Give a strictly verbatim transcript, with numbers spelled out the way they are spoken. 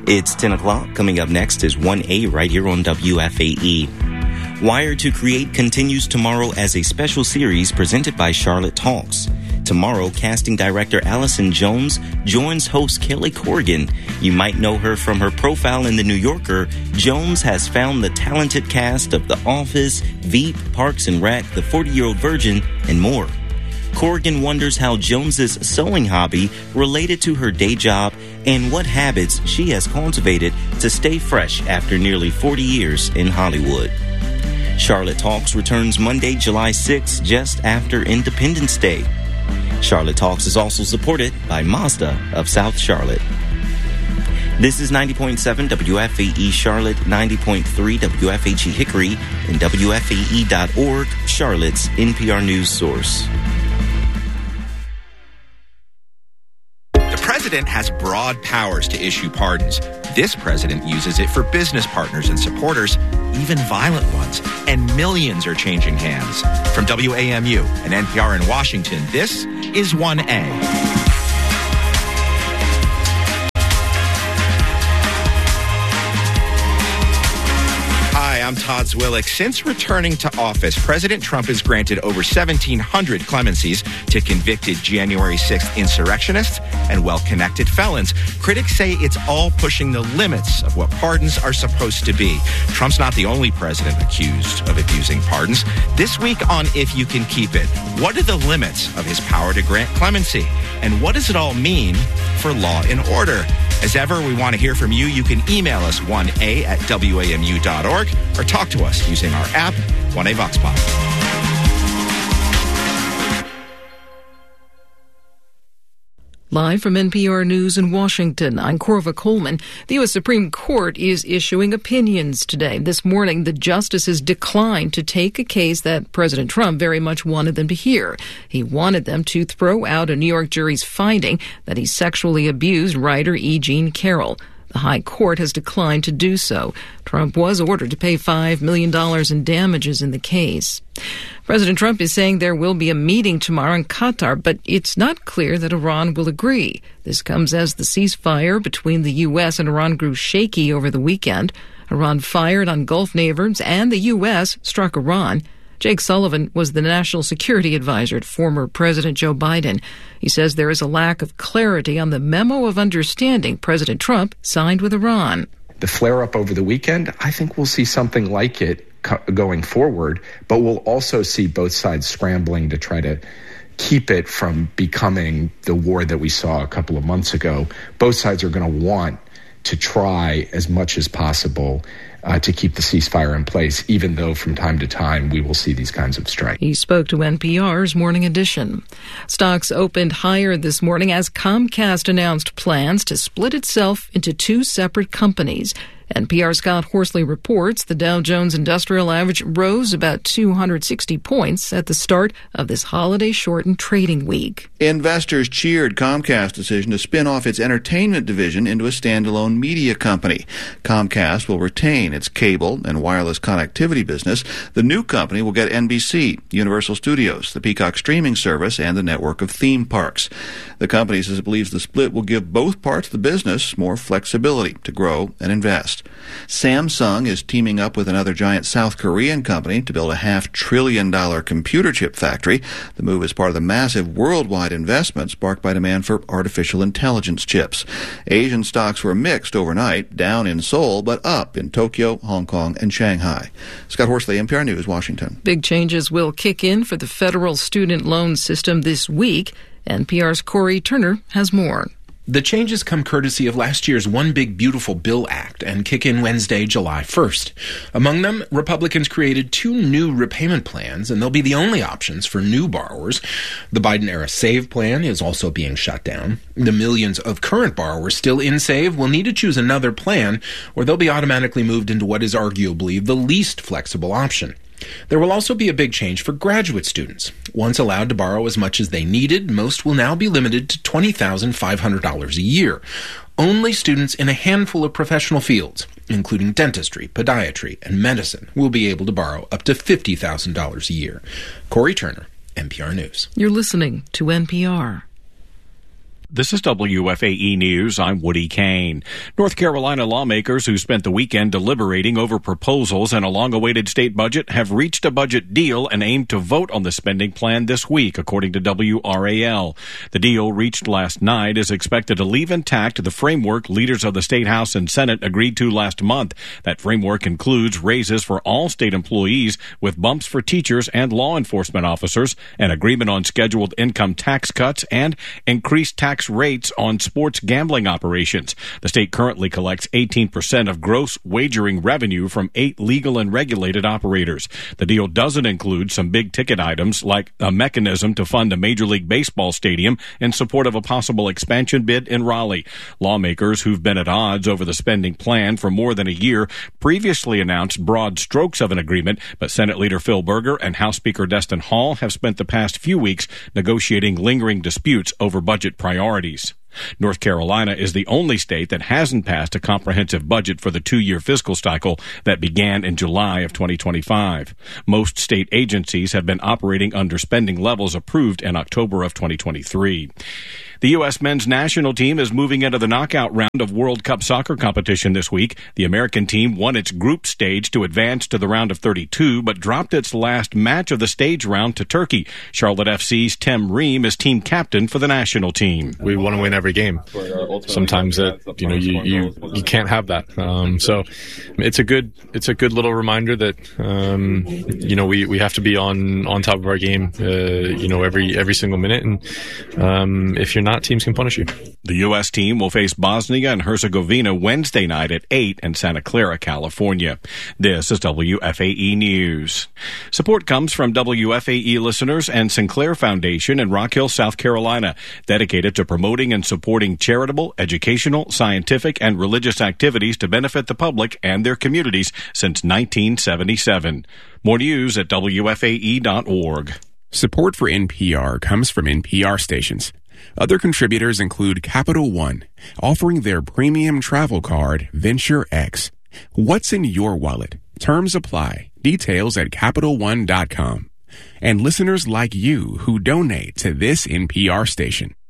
It's ten o'clock. Coming up next is one A right here on W F A E. Wired to Create continues tomorrow as a special series presented by Charlotte Talks. Tomorrow, casting director Allison Jones joins host Kelly Corrigan. You might know her from her profile in The New Yorker. Jones has found the talented cast of The Office, Veep, Parks and Rec, The forty-Year-Old Virgin, and more. Corrigan wonders how Jones's sewing hobby related to her day job and what habits she has cultivated to stay fresh after nearly forty years in Hollywood. Charlotte Talks returns Monday, July sixth, just after Independence Day. Charlotte Talks is also supported by Mazda of South Charlotte. This is ninety point seven W F A E Charlotte, ninety point three W F H E Hickory, and W F A E dot org, Charlotte's N P R news source. The president has broad powers to issue pardons. This president uses it for business partners and supporters, even violent ones, and millions are changing hands. From W A M U and N P R in Washington, this is one A. I'm Todd Zwillick. Since returning to office, President Trump has granted over seventeen hundred clemencies to convicted January sixth insurrectionists and well-connected felons. Critics say it's all pushing the limits of what pardons are supposed to be. Trump's not the only president accused of abusing pardons. This week on If You Can Keep It, what are the limits of his power to grant clemency? And what does it all mean for law and order? As ever, we want to hear from you. You can email us one A at W A M U dot org or talk to us using our app, one A Vox Pop. Live from N P R News in Washington, I'm Corva Coleman. The U S Supreme Court is issuing opinions today. This morning, the justices declined to take a case that President Trump very much wanted them to hear. He wanted them to throw out a New York jury's finding that he sexually abused writer E. Jean Carroll. The High Court has declined to do so. Trump was ordered to pay five million dollars in damages in the case. President Trump is saying there will be a meeting tomorrow in Qatar, but it's not clear that Iran will agree. This comes as the ceasefire between the U S and Iran grew shaky over the weekend. Iran fired on Gulf neighbors, and the U S struck Iran. Jake Sullivan was the national security advisor to former President Joe Biden. He says there is a lack of clarity on the memo of understanding President Trump signed with Iran. The flare-up over the weekend, I think we'll see something like it co- going forward, but we'll also see both sides scrambling to try to keep it from becoming the war that we saw a couple of months ago. Both sides are going to want to try as much as possible Uh, to keep the ceasefire in place, even though from time to time we will see these kinds of strikes. He spoke to N P R's Morning Edition. Stocks opened higher this morning as Comcast announced plans to split itself into two separate companies. N P R's Scott Horsley reports the Dow Jones Industrial Average rose about two hundred sixty points at the start of this holiday-shortened trading week. Investors cheered Comcast's decision to spin off its entertainment division into a standalone media company. Comcast will retain its cable and wireless connectivity business. The new company will get N B C, Universal Studios, the Peacock streaming service, and the network of theme parks. The company says it believes the split will give both parts of the business more flexibility to grow and invest. Samsung is teaming up with another giant South Korean company to build a half-trillion dollar computer chip factory. The move is part of the massive worldwide investment sparked by demand for artificial intelligence chips. Asian stocks were mixed overnight, down in Seoul, but up in Tokyo, Hong Kong, and Shanghai. Scott Horsley, N P R News, Washington. Big changes will kick in for the federal student loan system this week. N P R's Corey Turner has more. The changes come courtesy of last year's One Big Beautiful Bill Act and kick in Wednesday, July first. Among them, Republicans created two new repayment plans, and they'll be the only options for new borrowers. The Biden-era SAVE plan is also being shut down. The millions of current borrowers still in SAVE will need to choose another plan, or they'll be automatically moved into what is arguably the least flexible option. There will also be a big change for graduate students. Once allowed to borrow as much as they needed, most will now be limited to twenty thousand five hundred dollars a year. Only students in a handful of professional fields, including dentistry, podiatry, and medicine, will be able to borrow up to fifty thousand dollars a year. Corey Turner, N P R News. You're listening to N P R. This is W F A E News. I'm Woody Kane. North Carolina lawmakers who spent the weekend deliberating over proposals and a long-awaited state budget have reached a budget deal and aim to vote on the spending plan this week, according to W R A L. The deal reached last night is expected to leave intact the framework leaders of the State House and Senate agreed to last month. That framework includes raises for all state employees with bumps for teachers and law enforcement officers, an agreement on scheduled income tax cuts, and increased tax rates on sports gambling operations. The state currently collects eighteen percent of gross wagering revenue from eight legal and regulated operators. The deal doesn't include some big-ticket items like a mechanism to fund a Major League Baseball stadium in support of a possible expansion bid in Raleigh. Lawmakers who've been at odds over the spending plan for more than a year previously announced broad strokes of an agreement, but Senate Leader Phil Berger and House Speaker Destin Hall have spent the past few weeks negotiating lingering disputes over budget priorities. North Carolina is the only state that hasn't passed a comprehensive budget for the two-year fiscal cycle that began in July of twenty twenty-five. Most state agencies have been operating under spending levels approved in October of twenty twenty-three. The U S men's national team is moving into the knockout round of World Cup soccer competition this week. The American team won its group stage to advance to the round of thirty-two, but dropped its last match of the stage round to Turkey. Charlotte F C's Tim Ream is team captain for the national team. We want to win every game. Sometimes that you know you you, you can't have that. Um, so it's a good it's a good little reminder that um, you know we, we have to be on, on top of our game. Uh, you know every every single minute, and um, if you're not, teams can punish you. The U S team will face Bosnia and Herzegovina Wednesday night at eight in Santa Clara, California. This is W F A E News. Support comes from W F A E listeners and Sinclair Foundation in Rock Hill, South Carolina, dedicated to promoting and supporting charitable, educational, scientific, and religious activities to benefit the public and their communities since nineteen seventy-seven. More news at W F A E dot org. Support for N P R comes from N P R stations. Other contributors include Capital One, offering their premium travel card, Venture X. What's in your wallet? Terms apply. Details at Capital One dot com. And listeners like you who donate to this N P R station.